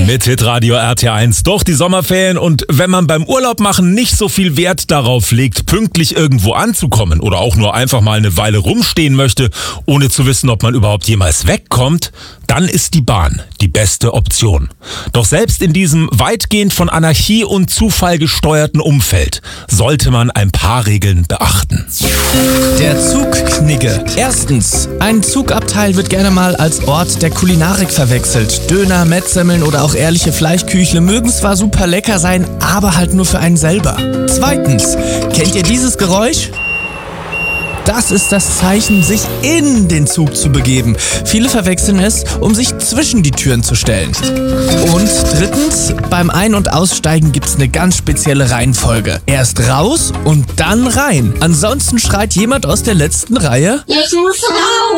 Mit Hitradio RT1 durch die Sommerferien, und wenn man beim Urlaub machen nicht so viel Wert darauf legt, pünktlich irgendwo anzukommen oder auch nur einfach mal eine Weile rumstehen möchte, ohne zu wissen, ob man überhaupt jemals wegkommt, dann ist die Bahn die beste Option. Doch selbst in diesem weitgehend von Anarchie und Zufall gesteuerten Umfeld sollte man ein paar Regeln beachten. Der Zugknigge. Erstens, ein Zugabteil wird gerne mal als Ort der Kulinarik verwechselt. Döner, Mettsemmeln oder auch ehrliche Fleischküchle mögen zwar super lecker sein, aber halt nur für einen selber. Zweitens, kennt ihr dieses Geräusch? Das ist das Zeichen, sich in den Zug zu begeben. Viele verwechseln es, um sich zwischen die Türen zu stellen. Und drittens, beim Ein- und Aussteigen gibt's eine ganz spezielle Reihenfolge. Erst raus und dann rein. Ansonsten schreit jemand aus der letzten Reihe: Ich muss raus!